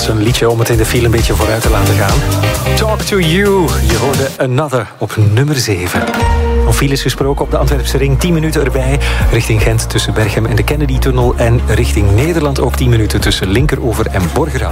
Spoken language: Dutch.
is een liedje om het in de file een beetje vooruit te laten gaan. Talk to You. Je hoorde Another op nummer 7. Van files gesproken op de Antwerpse ring. 10 minuten erbij. Richting Gent tussen Berchem en de Kennedy-tunnel. En richting Nederland ook 10 minuten tussen Linkeroever en Borgerhout.